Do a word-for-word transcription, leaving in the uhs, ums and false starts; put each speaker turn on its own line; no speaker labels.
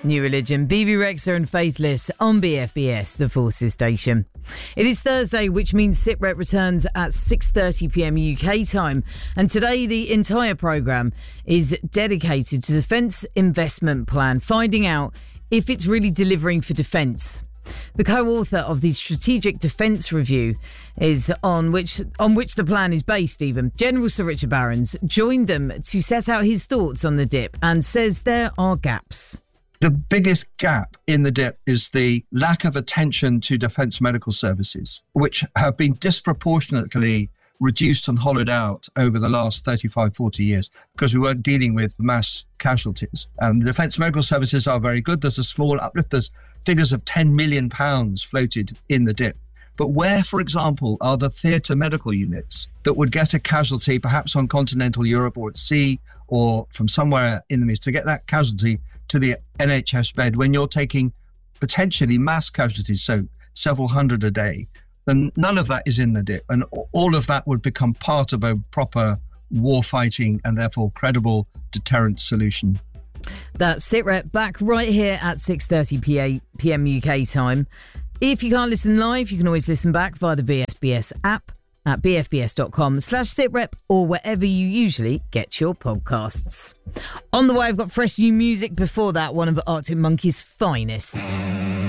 New Religion, B B Rexha and Faithless on B F B S, the Forces station. It is Thursday, which means SITREP returns at six thirty p m U K time. And today, the entire programme is dedicated to the Defence Investment Plan, finding out if it's really delivering for defence. The co-author of the Strategic Defence Review is on which on which the plan is based, even. General Sir Richard Barrons joined them to set out his thoughts on the D I P and says there are gaps.
The biggest gap in the D I P is the lack of attention to defence medical services, which have been disproportionately reduced and hollowed out over the last thirty-five, forty years because we weren't dealing with mass casualties. And the defence medical services are very good. There's a small uplift. There's figures of ten million pounds floated in the D I P. But where, for example, are the theatre medical units that would get a casualty perhaps on continental Europe or at sea or from somewhere in the Middle East to get that casualty to the N H S bed when you're taking potentially mass casualties, so several hundred a day? And none of that is in the D I P. And all of that would become part of a proper war fighting and therefore credible deterrent solution.
That's SITREP back right here at six thirty p m U K time. If you can't listen live, you can always listen back via the B S B S app at b f b s dot com slash sitrep or wherever you usually get your podcasts. On the way, I've got fresh new music. Before that, one of Arctic Monkeys' finest.